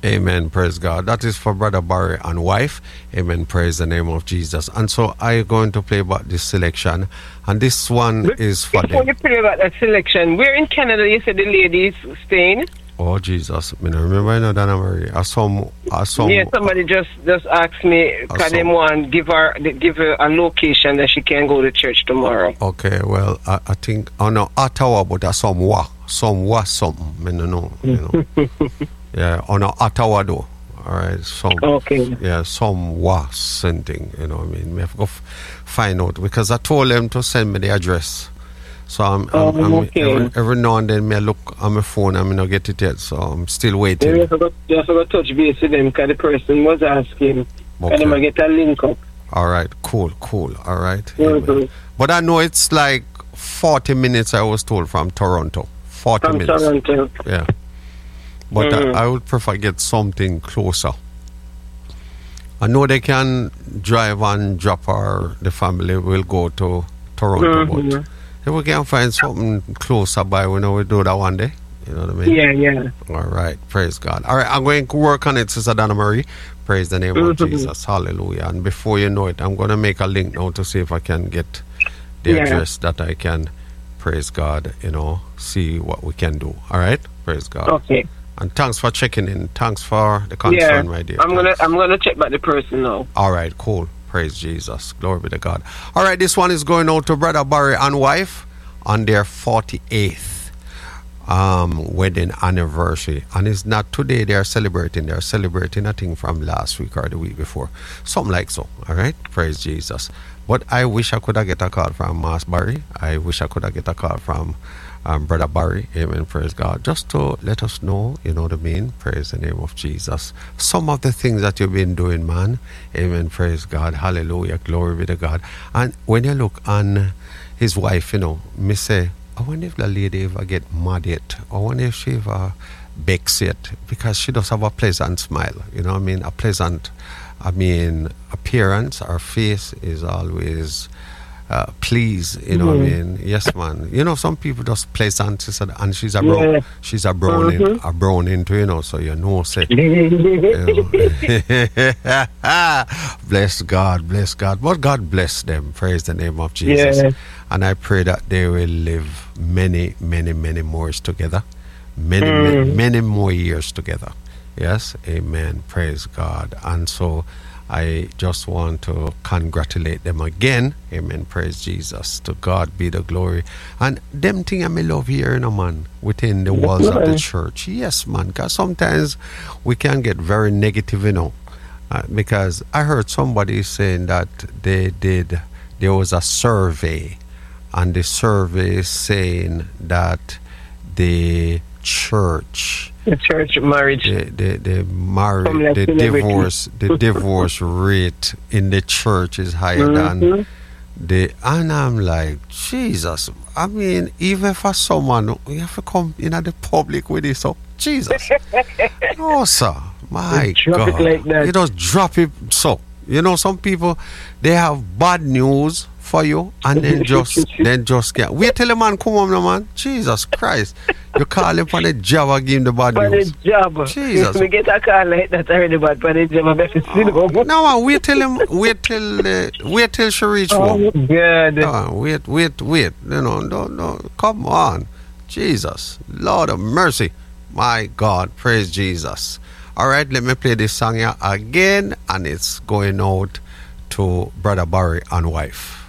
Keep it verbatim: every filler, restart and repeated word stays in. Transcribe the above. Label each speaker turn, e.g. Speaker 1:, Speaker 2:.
Speaker 1: Amen. Praise God. That is for Brother Barry and wife. Amen. Praise the name of Jesus. And so I'm going to play about this selection. And this one
Speaker 2: but
Speaker 1: is for
Speaker 2: before
Speaker 1: them.
Speaker 2: you play about that selection, where in Canada you said the lady is staying?
Speaker 1: Oh, Jesus. I remember, you know, Donna Marie. I saw, I saw,
Speaker 2: yeah, somebody just, just asked me, can they want give her give her a location that she can go to church tomorrow?
Speaker 1: Okay, well, I, I think, oh no, Ottawa, but that's some wa, some wa something. I don't know, you know. Yeah, on no, Ottawa though. All right, some,
Speaker 2: okay.
Speaker 1: Yeah, some wa something, you know what I mean. We have to go f- find out because I told them to send me the address. So I'm,
Speaker 2: oh,
Speaker 1: I'm, I'm
Speaker 2: okay.
Speaker 1: every, every now and then, me look on my phone and I not get it yet. So I'm still waiting.
Speaker 2: You have to, you have to touch base with them because the person was asking.
Speaker 1: Okay.
Speaker 2: And I'm get a link up.
Speaker 1: All right, cool, cool. All right.
Speaker 2: Mm-hmm.
Speaker 1: But I know it's like forty minutes. I was told from Toronto. Forty
Speaker 2: from
Speaker 1: minutes.
Speaker 2: Toronto.
Speaker 1: Yeah. But
Speaker 2: mm-hmm.
Speaker 1: I, I would prefer get something closer. I know they can drive and drop her. The family will go to Toronto,
Speaker 2: mm-hmm.
Speaker 1: but if we can find something closer by, we know we do that one day. You know what I mean?
Speaker 2: Yeah, yeah.
Speaker 1: All right. Praise God. All right. I'm going to work on it, Sister Donna Marie. Praise the name
Speaker 2: mm-hmm.
Speaker 1: of Jesus. Hallelujah. And before you know it, I'm going to make a link now to see if I can get the
Speaker 2: yeah.
Speaker 1: address that I can, praise God, you know, see what we can do. All right. Praise God.
Speaker 2: Okay.
Speaker 1: And thanks for checking in. Thanks for the concern,
Speaker 2: yeah,
Speaker 1: my dear.
Speaker 2: I'm
Speaker 1: thanks.
Speaker 2: gonna I'm gonna check back the person now.
Speaker 1: All right, cool. Praise Jesus. Glory be to God. All right, this one is going out to Brother Barry and wife on their forty-eighth um, wedding anniversary. And it's not today they are celebrating. They are celebrating, I think, from last week or the week before. Something like so. All right? Praise Jesus. But I wish I could have get a call from Mass Barry. I wish I could have get a call from um, Brother Barry. Amen. Praise God. Just to let us know, you know what I mean? Praise the name of Jesus. Some of the things that you've been doing, man. Amen. Praise God. Hallelujah. Glory be to God. And when you look on his wife, you know, me say, I wonder if the lady ever get mad yet. I wonder if she ever begs yet. Because she does have a pleasant smile. You know what I mean? A pleasant, I mean, appearance. Her face is always uh, pleased. You know mm-hmm. what I mean? Yes, man. You know, some people just pleasant. And she's a brown, yeah. she's a brown, mm-hmm. in, a brown into, you know, so you know, say. you know. Bless God, bless God. But God bless them. Praise the name of Jesus. Yeah. And I pray that they will live many, many, many more years together. Many, mm. many, many more years together. Yes, amen. Praise God. And so I just want to congratulate them again. Amen. Praise Jesus. To God be the glory. And them thing I may love here, you know, man, within the walls of the church. Yes, man. Because sometimes we can get very negative, you know. Uh, because I heard somebody saying that they did, there was a survey. And the survey is saying that the church,
Speaker 2: the church marriage,
Speaker 1: the the, the marriage, the divorce, the divorce rate in the church is higher mm-hmm. than the. And I'm like, Jesus. I mean, even for someone, you have to come in at the public with this up, Jesus. No, sir. My
Speaker 2: you
Speaker 1: God,
Speaker 2: it like that.
Speaker 1: You just drop it. So you know, some people they have bad news for you and then just then just get wait till the man come home, no man. Jesus Christ. You call him for the job and give him the bad
Speaker 2: for
Speaker 1: news.
Speaker 2: For the job.
Speaker 1: Jesus.
Speaker 2: If we get a call like that already bad for the job, I better see
Speaker 1: oh, no man, wait till him wait till uh, wait till she reach
Speaker 2: oh,
Speaker 1: home.
Speaker 2: God.
Speaker 1: No, wait, wait, wait. You know, no, no, come on. Jesus. Lord of mercy. My God, praise Jesus. Alright, let me play this song here again, and it's going out to Brother Barry and wife.